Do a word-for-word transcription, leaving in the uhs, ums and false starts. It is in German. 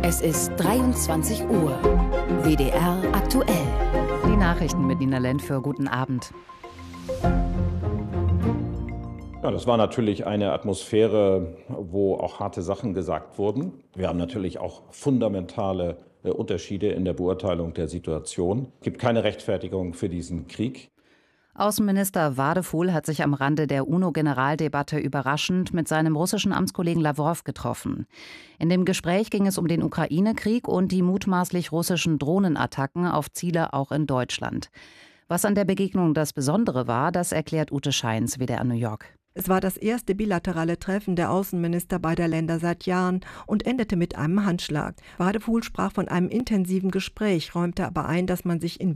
Es ist dreiundzwanzig Uhr. W D R aktuell. Die Nachrichten mit Nina Lentföhr. Guten Abend. Ja, das war natürlich eine Atmosphäre, wo auch harte Sachen gesagt wurden. Wir haben natürlich auch fundamentale äh, Unterschiede in der Beurteilung der Situation. Es gibt keine Rechtfertigung für diesen Krieg. Außenminister Wadefuhl hat sich am Rande der UNO-Generaldebatte überraschend mit seinem russischen Amtskollegen Lawrow getroffen. In dem Gespräch ging es um den Ukraine-Krieg und die mutmaßlich russischen Drohnenattacken auf Ziele auch in Deutschland. Was an der Begegnung das Besondere war, das erklärt Ute Scheins, W D R New York. Es war das erste bilaterale Treffen der Außenminister beider Länder seit Jahren und endete mit einem Handschlag. Wadefuhl sprach von einem intensiven Gespräch, räumte aber ein, dass man sich in